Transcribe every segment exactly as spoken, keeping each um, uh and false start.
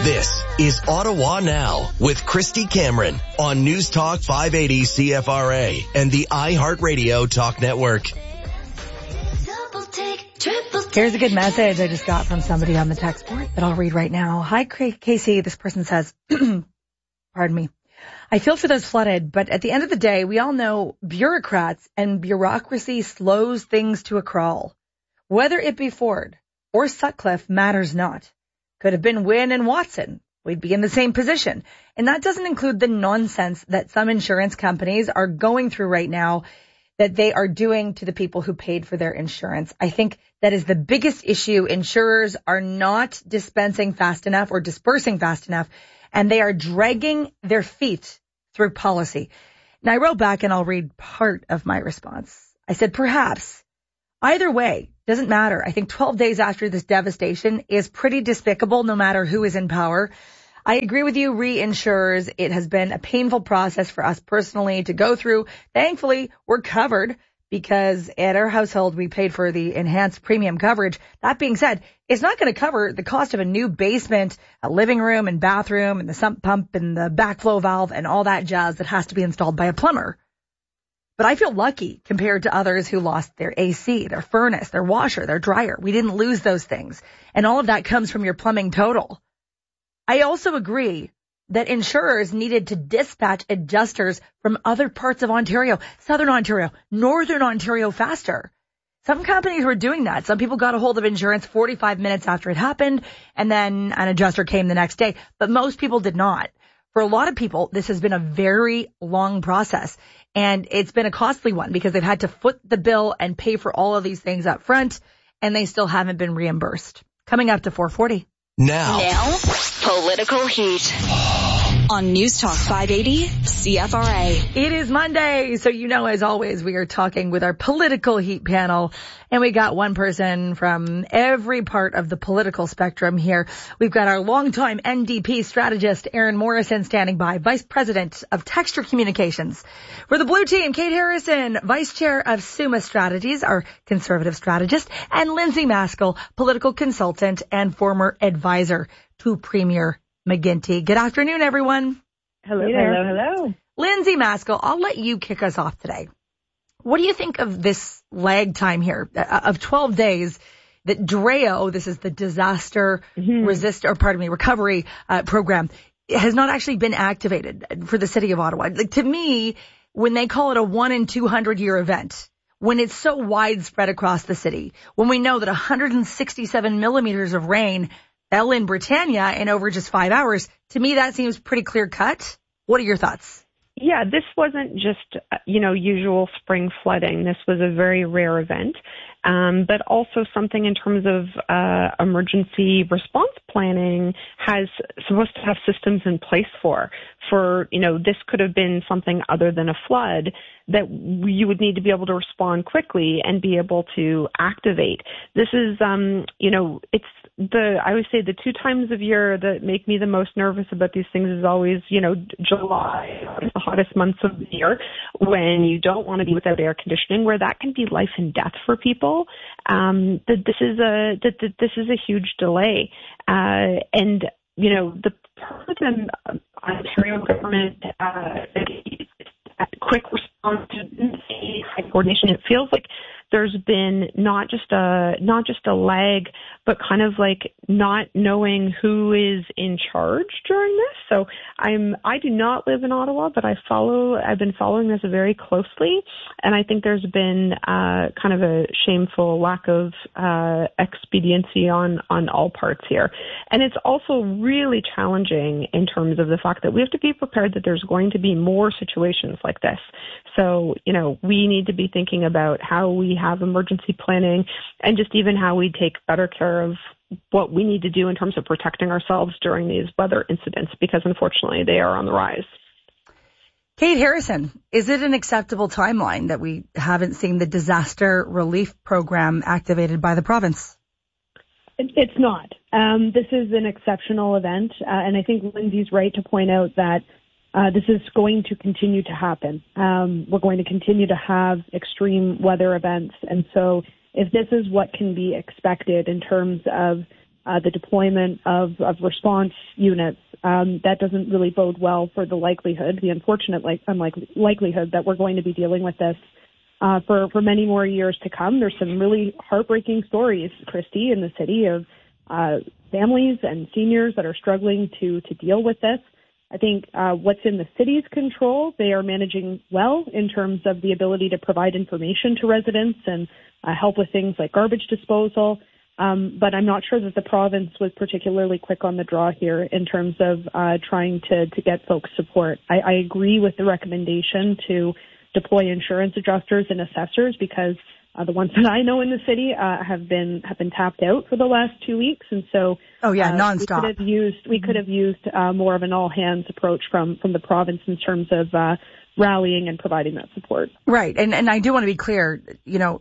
This is Ottawa Now with Christy Cameron on News Talk five eighty C F R A and the iHeartRadio Talk Network. Here's a good message I just got from somebody on the text board that I'll read right now. Hi, Casey. This person says, pardon me. I feel for those flooded, but at the end of the day, we all know bureaucrats and bureaucracy slows things to a crawl. Whether it be Ford or Sutcliffe matters not. Could have been Wynn and Watson. We'd be in the same position. And that doesn't include the nonsense that some insurance companies are going through right now that they are doing to the people who paid for their insurance. I think that is the biggest issue. Insurers are not dispensing fast enough or dispersing fast enough, and they are dragging their feet through policy. Now, I wrote back, and I'll read part of my response. I said, perhaps. Either way, doesn't matter. I think twelve days after this devastation is pretty despicable, no matter who is in power. I agree with you, reinsurers. It has been a painful process for us personally to go through. Thankfully, we're covered because at our household, we paid for the enhanced premium coverage. That being said, it's not going to cover the cost of a new basement, a living room and bathroom and the sump pump and the backflow valve and all that jazz that has to be installed by a plumber. But I feel lucky compared to others who lost their A C, their furnace, their washer, their dryer. We didn't lose those things. And all of that comes from your plumbing total. I also agree that insurers needed to dispatch adjusters from other parts of Ontario, Southern Ontario, Northern Ontario faster. Some companies were doing that. Some people got a hold of insurance forty-five minutes after it happened, and then an adjuster came the next day. But most people did not. For a lot of people, this has been a very long process, and it's been a costly one because they've had to foot the bill and pay for all of these things up front, and they still haven't been reimbursed. Coming up to four forty. Now, now, political heat on News Talk five eighty C F R A. It is Monday, so you know, as always, we are talking with our political heat panel, and we got one person from every part of the political spectrum here. We've got our longtime N D P strategist, Aaron Morrison, standing by, Vice President of Texture Communications. For the Blue Team, Kate Harrison, Vice Chair of Summa Strategies, our conservative strategist, and Lindsay Maskell, political consultant and former advisor to Premier McGuinty. Good afternoon, everyone. Hello there. Hello, hello. Lindsay Maskell, I'll let you kick us off today. What do you think of this lag time here uh, of twelve days that D R E O, this is the disaster mm-hmm. resist, or pardon me, recovery uh, program, has not actually been activated for the city of Ottawa? Like, to me, when they call it a one in two hundred year event, when it's so widespread across the city, when we know that one hundred sixty-seven millimeters of rain fell in Britannia in over just five hours, to me that seems pretty clear cut. What are your thoughts? Yeah, this wasn't just, you know, usual spring flooding. This was a very rare event, um, but also something in terms of uh, emergency response planning has supposed to have systems in place for. For, you know, this could have been something other than a flood that you would need to be able to respond quickly and be able to activate. This is, um, you know, it's the, I would say the two times of year that make me the most nervous about these things is always, you know, July, the hottest months of the year, when you don't want to be without air conditioning, where that can be life and death for people. Um, that this is a, that, that this is a huge delay. Uh, and, you know, the person, uh, Ontario government, uh, quick response to high coordination. It feels like there's been not just a not just a lag, but kind of like not knowing who is in charge during this. So I'm I do not live in Ottawa, but I follow I've been following this very closely, and I think there's been uh, kind of a shameful lack of uh, expediency on on all parts here, and it's also really challenging in terms of the fact that we have to be prepared that there's going to be more situations like this. So, you know, we need to be thinking about how we have emergency planning and just even how we take better care of what we need to do in terms of protecting ourselves during these weather incidents, because unfortunately they are on the rise. Kate Harrison, is it an acceptable timeline that we haven't seen the disaster relief program activated by the province? It's not. Um, this is an exceptional event, uh, and I think Lindsay's right to point out that Uh, this is going to continue to happen. Um, we're going to continue to have extreme weather events. And so if this is what can be expected in terms of uh, the deployment of, of response units, um, that doesn't really bode well for the likelihood, the unfortunate like, unlikely likelihood that we're going to be dealing with this uh, for, for many more years to come. There's some really heartbreaking stories, Christy, in the city of uh, families and seniors that are struggling to, to deal with this. I think uh, what's in the city's control, they are managing well in terms of the ability to provide information to residents and uh, help with things like garbage disposal. Um, but I'm not sure that the province was particularly quick on the draw here in terms of uh, trying to, to get folks support. I, I agree with the recommendation to deploy insurance adjusters and assessors because uh, the ones that I know in the city uh, have been have been tapped out for the last two weeks, and so oh yeah, uh, nonstop. We could have used we could have used uh, more of an all hands approach from from the province in terms of uh, rallying and providing that support. Right, and and I do want to be clear. You know,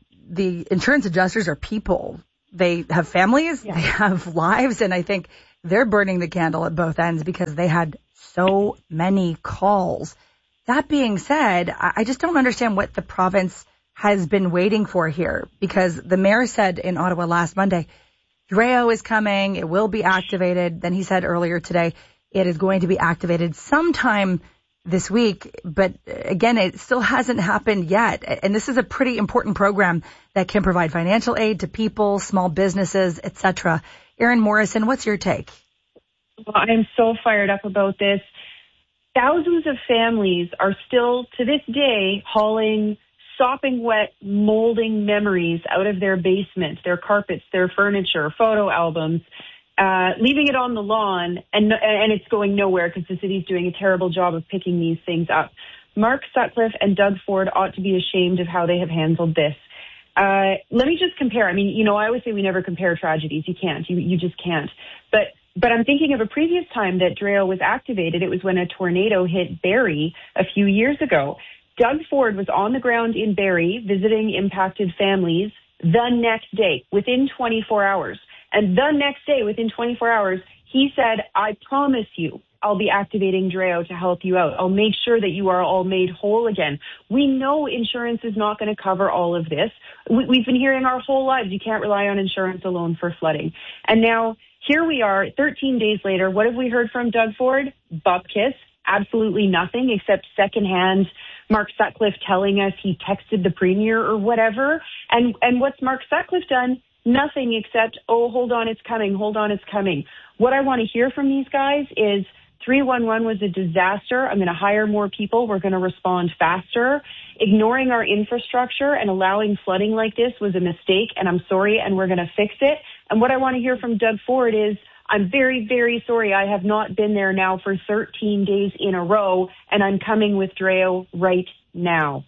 the insurance adjusters are people. They have families, yeah. They have lives, and I think they're burning the candle at both ends because they had so many calls. That being said, I just don't understand what the province has been waiting for here, because the mayor said in Ottawa last Monday, Dreo is coming, it will be activated. Then he said earlier today, it is going to be activated sometime this week. But again, it still hasn't happened yet. And this is a pretty important program that can provide financial aid to people, small businesses, et cetera. Erin Morrison, what's your take? Well, I am so fired up about this. Thousands of families are still, to this day, hauling sopping wet, molding memories out of their basement, their carpets, their furniture, photo albums, uh, leaving it on the lawn, and and it's going nowhere because the city's doing a terrible job of picking these things up. Mark Sutcliffe and Doug Ford ought to be ashamed of how they have handled this. Uh, let me just compare. I mean, you know, I always say we never compare tragedies. You can't. You you just can't. But But I'm thinking of a previous time that Dreo was activated. It was when a tornado hit Barrie a few years ago. Doug Ford was on the ground in Barrie visiting impacted families the next day, within twenty-four hours. And the next day, within twenty-four hours, he said, I promise you, I'll be activating Dreo to help you out. I'll make sure that you are all made whole again. We know insurance is not going to cover all of this. We, we've been hearing our whole lives, you can't rely on insurance alone for flooding. And now here we are, thirteen days later. What have we heard from Doug Ford? Bupkis. Absolutely nothing except secondhand Mark Sutcliffe telling us he texted the premier or whatever. And and what's Mark Sutcliffe done? Nothing except, oh, hold on, it's coming. Hold on, it's coming. What I want to hear from these guys is three one one was a disaster. I'm going to hire more people. We're going to respond faster. Ignoring our infrastructure and allowing flooding like this was a mistake, and I'm sorry, and we're going to fix it. And what I want to hear from Doug Ford is, I'm very, very sorry. I have not been there now for thirteen days in a row, and I'm coming with Dreo right now.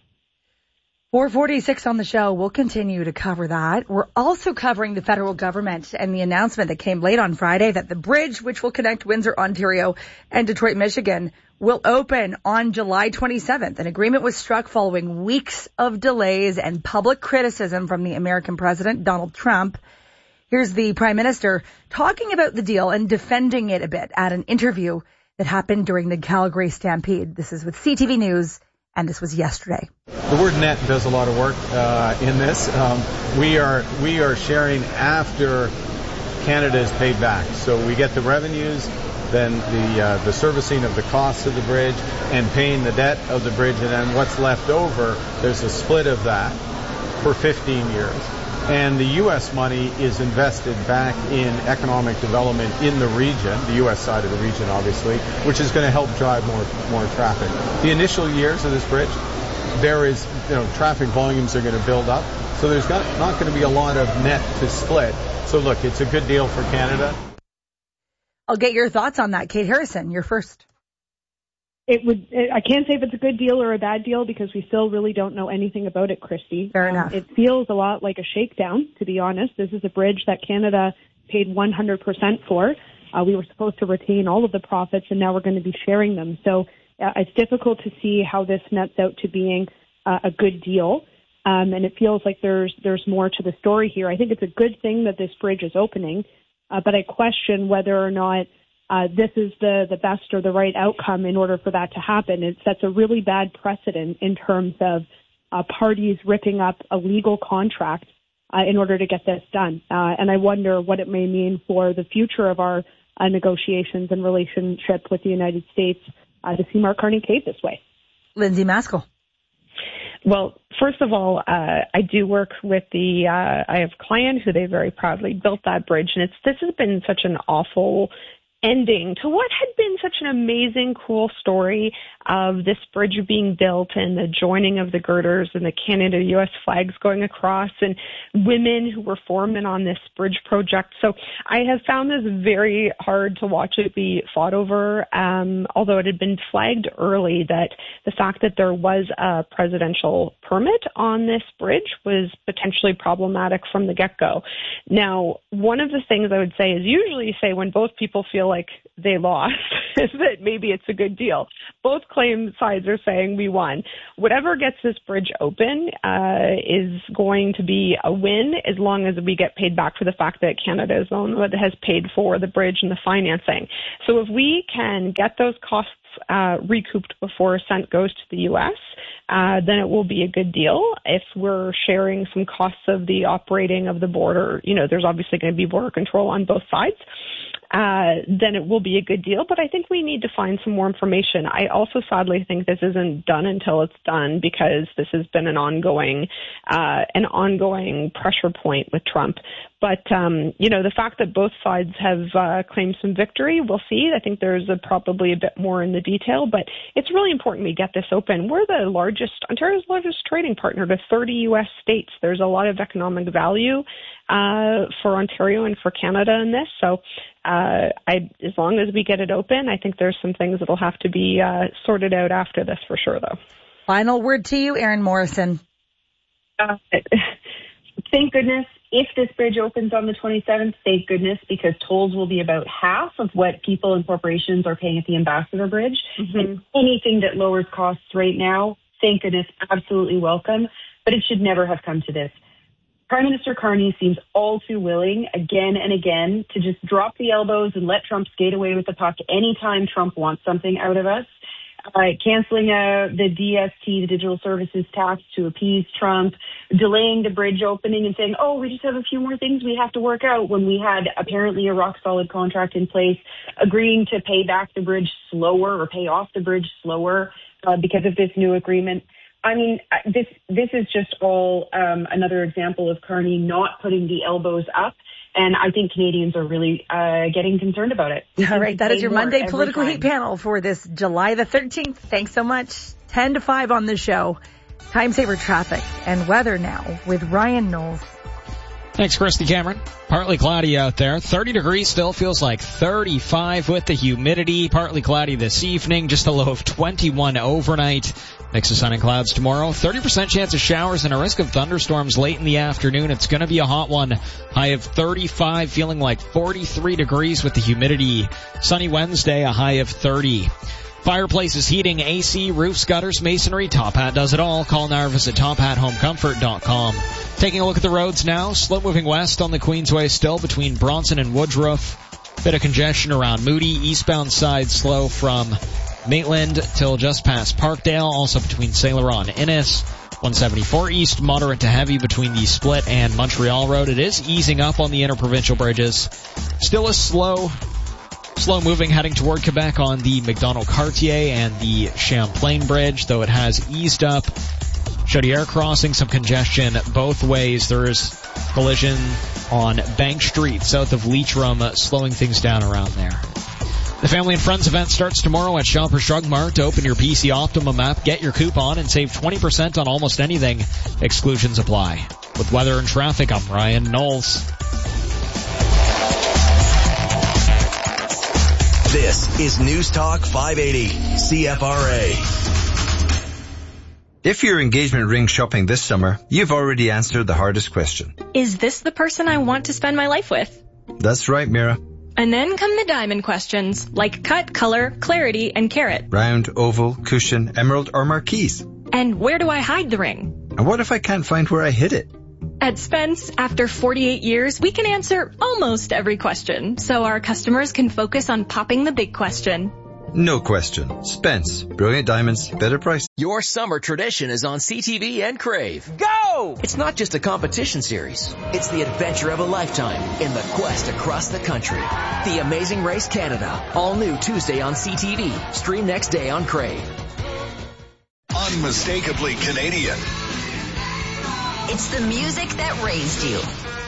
four forty-six on the show. We'll continue to cover that. We're also covering the federal government and the announcement that came late on Friday that the bridge, which will connect Windsor, Ontario and Detroit, Michigan, will open on July twenty-seventh. An agreement was struck following weeks of delays and public criticism from the American president, Donald Trump. Here's the Prime Minister talking about the deal and defending it a bit at an interview that happened during the Calgary Stampede. This is with C T V News, and this was yesterday. The word net does a lot of work uh, in this. Um, we are we are sharing after Canada is paid back. So we get the revenues, then the uh, the servicing of the costs of the bridge, and paying the debt of the bridge, and then what's left over, there's a split of that for fifteen years. And the U S money is invested back in economic development in the region, the U S side of the region, obviously, which is going to help drive more more traffic. The initial years of this bridge, there is, you know, traffic volumes are going to build up, so there's not, not going to be a lot of net to split. So look, it's a good deal for Canada. I'll get your thoughts on that. Kate Harrison, you're first. It would. It, I can't say if it's a good deal or a bad deal because we still really don't know anything about it, Christy. Fair enough. Um, it feels a lot like a shakedown, to be honest. This is a bridge that Canada paid one hundred percent for. Uh, we were supposed to retain all of the profits, and now we're going to be sharing them. So uh, it's difficult to see how this nets out to being uh, a good deal. Um, and it feels like there's there's more to the story here. I think it's a good thing that this bridge is opening, uh, but I question whether or not Uh, this is the, the best or the right outcome in order for that to happen. It sets a really bad precedent in terms of uh, parties ripping up a legal contract uh, in order to get this done. Uh, and I wonder what it may mean for the future of our uh, negotiations and relationship with the United States uh, to see Mark Carney cave this way. Lindsay Maskell. Well, first of all, uh, I do work with the, uh, I have a client who they very proudly built that bridge, and it's, this has been such an awful ending to what had been such an amazing, cool story of this bridge being built and the joining of the girders and the Canada U S flags going across and women who were foremen on this bridge project. So I have found this very hard to watch it be fought over, um, although it had been flagged early that the fact that there was a presidential permit on this bridge was potentially problematic from the get-go. Now, one of the things I would say is usually you say when both people feel like they lost is that maybe it's a good deal. Both claim sides are saying we won. Whatever gets this bridge open uh, is going to be a win as long as we get paid back for the fact that Canada is the one that has paid for the bridge and the financing. So if we can get those costs uh, recouped before a cent goes to the U S, uh, then it will be a good deal. If we're sharing some costs of the operating of the border, you know, there's obviously going to be border control on both sides. Uh, then it will be a good deal. But I think we need to find some more information. I also sadly think this isn't done until it's done because this has been an ongoing, uh, an ongoing pressure point with Trump. But, um, you know, the fact that both sides have uh, claimed some victory, we'll see. I think there's a, probably a bit more in the detail, but it's really important we get this open. We're the largest, Ontario's largest trading partner to thirty U S states. There's a lot of economic value uh, for Ontario and for Canada in this. So uh, I, as long as we get it open, I think there's some things that will have to be uh, sorted out after this for sure, though. Final word to you, Erin Morrison. Uh, thank goodness. If this bridge opens on the twenty-seventh, thank goodness, because tolls will be about half of what people and corporations are paying at the Ambassador Bridge. Mm-hmm. And anything that lowers costs right now, thank goodness, absolutely welcome. But it should never have come to this. Prime Minister Carney seems all too willing again and again to just drop the elbows and let Trump skate away with the puck anytime Trump wants something out of us. Uh, canceling uh, the D S T, the Digital Services Tax, to appease Trump, delaying the bridge opening and saying, oh, we just have a few more things we have to work out when we had apparently a rock-solid contract in place, agreeing to pay back the bridge slower or pay off the bridge slower uh, because of this new agreement. I mean, this this is just all um, another example of Carney not putting the elbows up. And I think Canadians are really uh, getting concerned about it. All right. That is your Monday Political Heat panel for this July the thirteenth. Thanks so much. ten to five on the show. Time saver traffic and weather now with Ryan Knowles. Thanks, Christy Cameron. Partly cloudy out there. thirty degrees still feels like thirty-five with the humidity. Partly cloudy this evening. Just a low of twenty-one overnight. Mix of sun and clouds tomorrow. thirty percent chance of showers and a risk of thunderstorms late in the afternoon. It's going to be a hot one. High of thirty-five, feeling like forty-three degrees with the humidity. Sunny Wednesday, a high of thirty. Fireplaces, heating, A C, roofs, gutters, masonry. Top Hat does it all. Call now or visit top hat home comfort dot com. Taking a look at the roads now. Slow moving west on the Queensway still between Bronson and Woodruff. Bit of congestion around Moody. Eastbound side slow from Maitland till just past Parkdale. Also between Saint Laurent and Innis. one seventy-four east, moderate to heavy between the Split and Montreal Road. It is easing up on the interprovincial bridges. Still a slow... Slow moving heading toward Quebec on the McDonald-Cartier and the Champlain Bridge, though it has eased up. Chaudière crossing, some congestion both ways. There is collision on Bank Street south of Leitrim, slowing things down around there. The Family and Friends event starts tomorrow at Shoppers Drug Mart. Open your P C Optimum app, get your coupon, and save twenty percent on almost anything. Exclusions apply. With weather and traffic, I'm Ryan Knowles. This is News Talk five eighty C F R A. If you're engagement ring shopping this summer, you've already answered the hardest question. Is this the person I want to spend my life with? That's right, Mira. And then come the diamond questions, like cut, color, clarity, and carat. Round, oval, cushion, emerald, or marquise. And where do I hide the ring? And what if I can't find where I hid it? At Spence, after forty-eight years, we can answer almost every question, so our customers can focus on popping the big question. No question. Spence. Brilliant diamonds, better price. Your summer tradition is on C T V and Crave. Go! Whoa! It's not just a competition series. It's the adventure of a lifetime in the quest across the country. The Amazing Race Canada. All new Tuesday on C T V. Stream next day on Crave. Unmistakably Canadian. It's the music that raised you.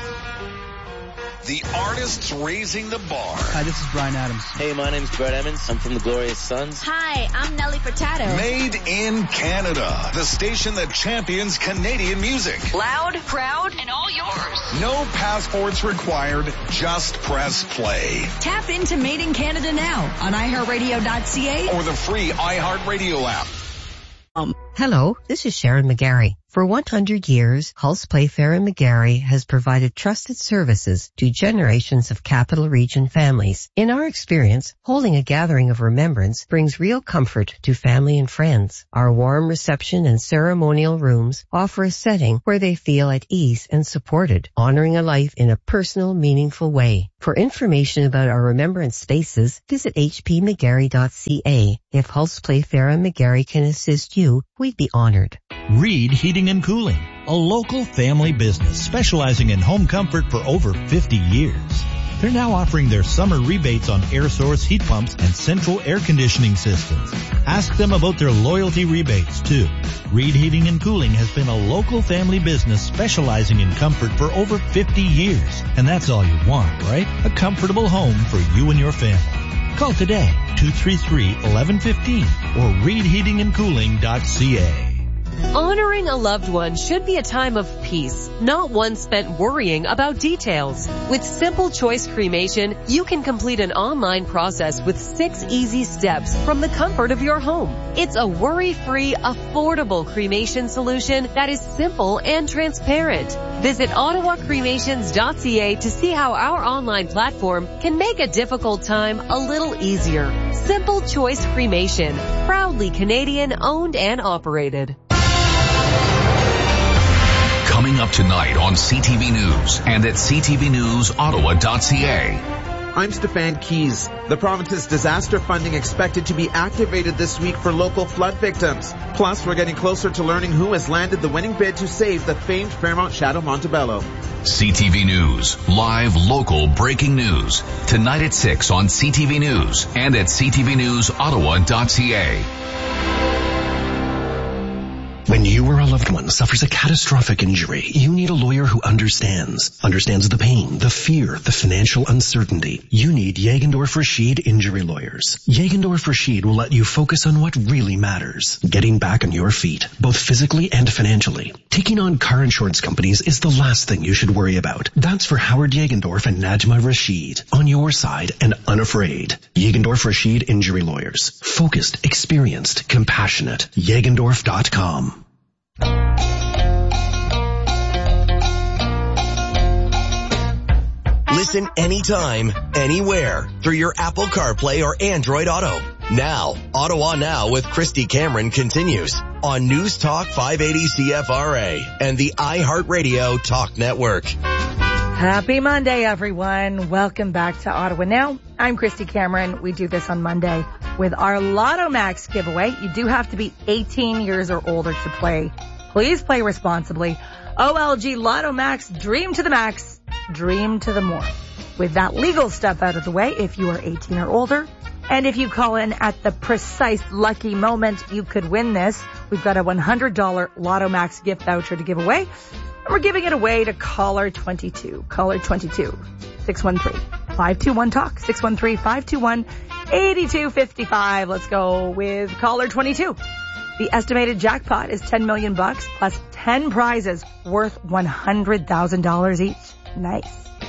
The artists raising the bar. Hi, this is Bryan Adams. Hey, my name's Brett Emmons. I'm from the Glorious Sons. Hi, I'm Nelly Furtado. Made in Canada. The station that champions Canadian music. Loud, proud, and all yours. No passports required. Just press play. Tap into Made in Canada now on i heart radio dot c a or the free iHeartRadio app. Um, hello, this is Sharon McGarry. For one hundred years, Hulse Playfair and McGarry has provided trusted services to generations of Capital Region families. In our experience, holding a gathering of remembrance brings real comfort to family and friends. Our warm reception and ceremonial rooms offer a setting where they feel at ease and supported, honoring a life in a personal, meaningful way. For information about our remembrance spaces, visit h p mcgarry dot c a. If Hulse Playfair and McGarry can assist you, we'd be honored. Reed Heating and Cooling, a local family business specializing in home comfort for over fifty years. They're now offering their summer rebates on air source heat pumps and central air conditioning systems. Ask them about their loyalty rebates too. Reed Heating and Cooling has been a local family business specializing in comfort for over fifty years. And that's all you want, right? A comfortable home for you and your family. Call today, two three three, one one one five or reed heating and cooling dot c a. Honoring a loved one should be a time of peace, not one spent worrying about details. With Simple Choice Cremation, you can complete an online process with six easy steps from the comfort of your home. It's a worry-free, affordable cremation solution that is simple and transparent. Visit ottawa cremations dot c a to see how our online platform can make a difficult time a little easier. Simple Choice Cremation, proudly Canadian owned and operated. Coming up tonight on C T V News and at c t v news ottawa dot c a. I'm Stefan Keys. The province's disaster funding expected to be activated this week for local flood victims. Plus, we're getting closer to learning who has landed the winning bid to save the famed Fairmont Chateau Montebello. C T V News, live local breaking news. Tonight at six on C T V News and at c t v news ottawa dot c a. When you or a loved one suffers a catastrophic injury, you need a lawyer who understands. Understands the pain, the fear, the financial uncertainty. You need Jagendorf Rashid Injury Lawyers. Jagendorf Rashid will let you focus on what really matters. Getting back on your feet, both physically and financially. Taking on car insurance companies is the last thing you should worry about. That's for Howard Jagendorf and Najma Rashid. On your side and unafraid. Jagendorf Rashid Injury Lawyers. Focused, experienced, compassionate. Jagendorf dot com. Listen anytime, anywhere through your Apple CarPlay or Android Auto. Now, Ottawa Now with Christy Cameron continues on News Talk five eighty C F R A and the iHeartRadio Talk Network. Happy Monday, everyone. Welcome back to Ottawa Now. I'm Christy Cameron. We do this on Monday with our Lotto Max giveaway. You do have to be eighteen years or older to play. Please play responsibly. O L G Lotto Max, dream to the max, dream to the more. With that legal stuff out of the way, if you are eighteen or older, and if you call in at the precise lucky moment, you could win this. We've got a one hundred dollars Lotto Max gift voucher to give away. And we're giving it away to caller twenty-two. Caller twenty-two, six one three, five two one, talk, six one three, five two one, eight two five five. Let's go with caller twenty-two. The estimated jackpot is ten million bucks plus ten prizes worth one hundred thousand dollars each. Nice.